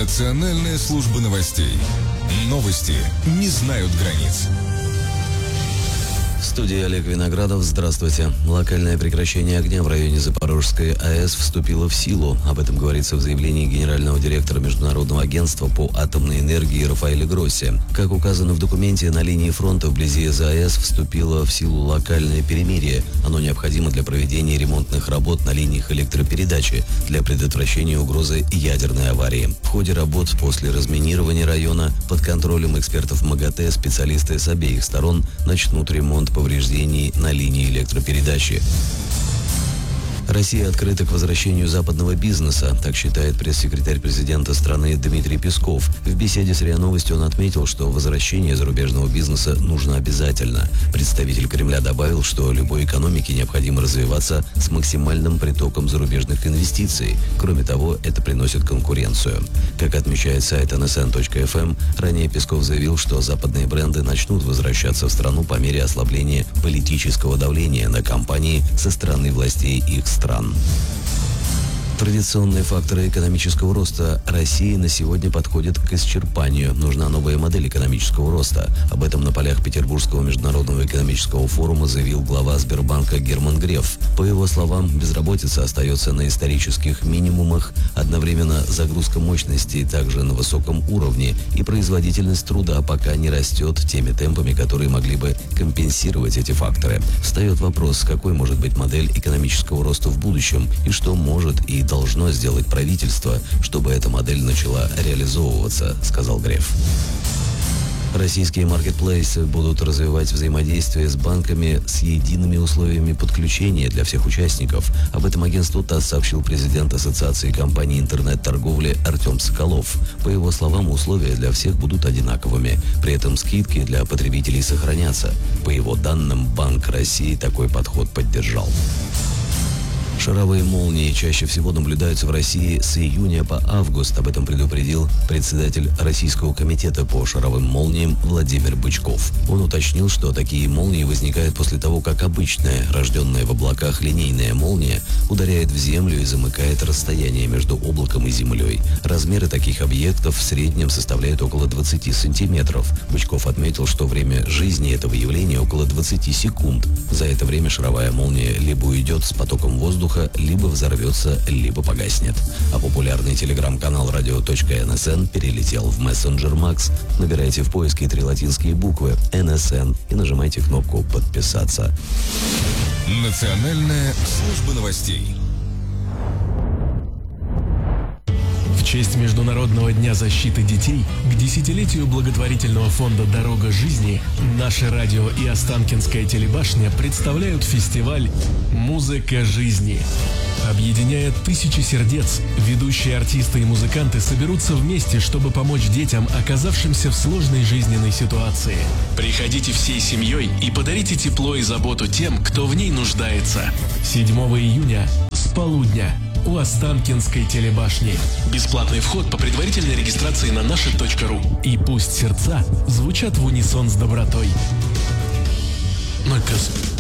Национальная служба новостей. Новости не знают границ. В студии Олег Виноградов. Здравствуйте. Локальное прекращение огня в районе Запорожской АЭС вступило в силу. Об этом говорится в заявлении генерального директора Международного агентства по атомной энергии Рафаэля Гросси. Как указано в документе, на линии фронта вблизи АЭС вступило в силу локальное перемирие. Оно необходимо для проведения ремонтных работ на линиях электропередачи для предотвращения угрозы ядерной аварии. В ходе работ после разминирования района под контролем экспертов МАГАТЭ специалисты с обеих сторон начнут ремонт повреждений на линии электропередачи. Россия открыта к возвращению западного бизнеса, так считает пресс-секретарь президента страны Дмитрий Песков. В беседе с РИА Новости он отметил, что возвращение зарубежного бизнеса нужно обязательно. Представитель Кремля добавил, что любой экономике необходимо развиваться с максимальным притоком зарубежных инвестиций. Кроме того, это приносит конкуренцию. Как отмечает сайт nsn.fm, ранее Песков заявил, что западные бренды начнут возвращаться в страну по мере ослабления политического давления на компании со стороны властей их стран. Традиционные факторы экономического роста России на сегодня подходят к исчерпанию. Нужна новая модель экономического роста. Об этом на полях Петербургского международного экономического форума заявил глава Сбербанка Герман Греф. По его словам, безработица остается на исторических минимумах, одновременно загрузка мощностей также на высоком уровне, и производительность труда пока не растет теми темпами, которые могли бы компенсировать эти факторы. Встает вопрос, какой может быть модель экономического роста в будущем и что может и должно сделать правительство, чтобы эта модель начала реализовываться, сказал Греф. Российские маркетплейсы будут развивать взаимодействие с банками с едиными условиями подключения для всех участников. Об этом агентству ТАСС сообщил президент Ассоциации компаний интернет-торговли Артем Соколов. По его словам, условия для всех будут одинаковыми. При этом скидки для потребителей сохранятся. По его данным, Банк России такой подход поддержал. Шаровые молнии чаще всего наблюдаются в России с июня по август. Об этом предупредил председатель Российского комитета по шаровым молниям Владимир Бычков. Он уточнил, что такие молнии возникают после того, как обычная, рожденная в облаках линейная молния ударяет в землю и замыкает расстояние между облаком и землей. Размеры таких объектов в среднем составляют около 20 сантиметров. Бычков отметил, что время жизни этого явления около 20 секунд. За это время шаровая молния либо уйдет с потоком воздуха, либо взорвется, либо погаснет. А популярный телеграм-канал radio.nsn перелетел в мессенджер Max. Набирайте в поиске 3 латинские буквы NSN и нажимайте кнопку «Подписаться». Национальная служба новостей. В честь Международного дня защиты детей к десятилетию благотворительного фонда «Дорога жизни» наше радио и Останкинская телебашня представляют фестиваль «Музыка жизни». Объединяя тысячи сердец, ведущие артисты и музыканты соберутся вместе, чтобы помочь детям, оказавшимся в сложной жизненной ситуации. Приходите всей семьей и подарите тепло и заботу тем, кто в ней нуждается. 7 июня с полудня у Останкинской телебашни. Бесплатный вход по предварительной регистрации на наше.ру. И пусть сердца звучат в унисон с добротой. Наказ.